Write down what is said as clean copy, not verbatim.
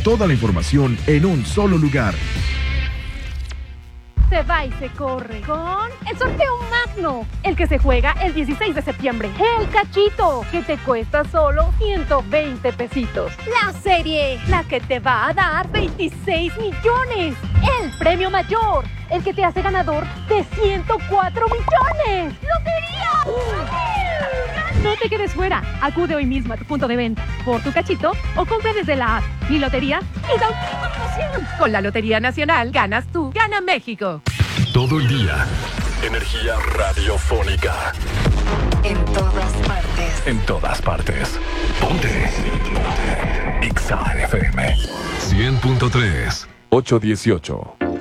toda la información en un solo lugar. Se va y se corre con el sorteo magno, el que se juega el 16 de septiembre. El cachito, que te cuesta solo 120 pesitos. La serie, la que te va a dar 26 millones. El premio mayor, el que te hace ganador de 104 millones. ¡Lotería! No te quedes fuera. Acude hoy mismo a tu punto de venta por tu cachito o compra desde la app Mi Lotería y da una promoción. Con la Lotería Nacional ganas tú, gana México. Todo el día. Energía radiofónica. En todas partes. En todas partes. Ponte. Ponte. Exa FM 100.3. 818.